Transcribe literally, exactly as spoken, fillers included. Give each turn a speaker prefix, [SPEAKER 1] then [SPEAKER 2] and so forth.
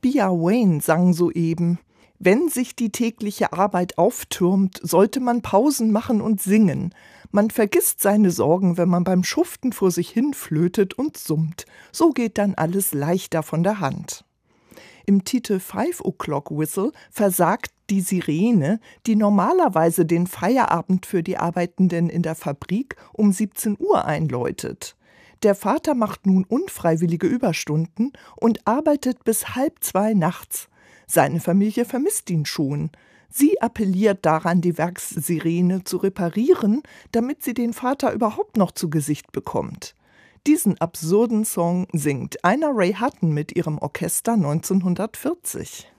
[SPEAKER 1] Sophia Wayne sang soeben: Wenn sich die tägliche Arbeit auftürmt, sollte man Pausen machen und singen. Man vergisst seine Sorgen, wenn man beim Schuften vor sich hin flötet und summt. So geht dann alles leichter von der Hand. Im Titel Five O'Clock Whistle versagt die Sirene, die normalerweise den Feierabend für die Arbeitenden in der Fabrik um siebzehn Uhr einläutet. Der Vater macht nun unfreiwillige Überstunden und arbeitet bis halb zwei nachts. Seine Familie vermisst ihn schon. Sie appelliert daran, die Werkssirene zu reparieren, damit sie den Vater überhaupt noch zu Gesicht bekommt. Diesen absurden Song singt Ina Ray Hutton mit ihrem Orchester neunzehnhundertvierzig.